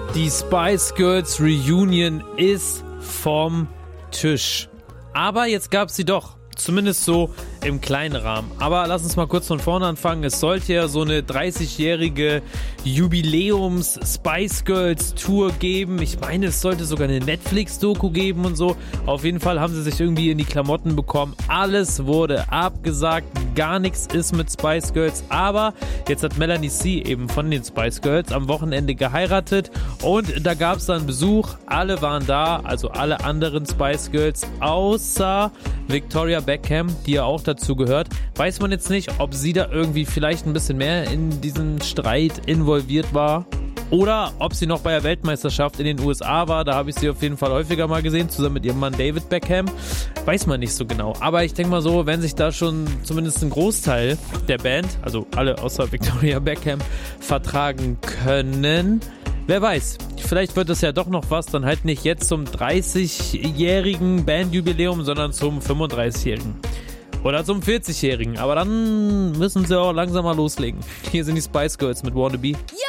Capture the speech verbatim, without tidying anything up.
Die Spice Girls Reunion ist vom Tisch. Aber jetzt gab es sie doch. Zumindest so im kleinen Rahmen. Aber lass uns mal kurz von vorne anfangen. Es sollte ja so eine dreißigjährige Jubiläums-Spice Girls Tour geben. Ich meine, es sollte sogar eine Netflix-Doku geben und so. Auf jeden Fall haben sie sich irgendwie in die Klamotten bekommen. Alles wurde abgesagt. Gar nichts ist mit Spice Girls. Aber jetzt hat Melanie C. eben von den Spice Girls am Wochenende geheiratet. Und da gab es dann Besuch. Alle waren da. Also alle anderen Spice Girls. Außer Victoria Beckham, die ja auch dazu gehört. Weiß man jetzt nicht, ob sie da irgendwie vielleicht ein bisschen mehr in diesen Streit involviert war oder ob sie noch bei der Weltmeisterschaft in den U S A war. Da habe ich sie auf jeden Fall häufiger mal gesehen, zusammen mit ihrem Mann David Beckham. Weiß man nicht so genau. Aber ich denke mal so, wenn sich da schon zumindest ein Großteil der Band, also alle außer Victoria Beckham, vertragen können, wer weiß, vielleicht wird es ja doch noch was, dann halt nicht jetzt zum dreißigjährigen Bandjubiläum, sondern zum fünfunddreißigjährigen. Oder zum vierzigjährigen. Aber dann müssen sie auch langsam mal loslegen. Hier sind die Spice Girls mit Wannabe. Ja!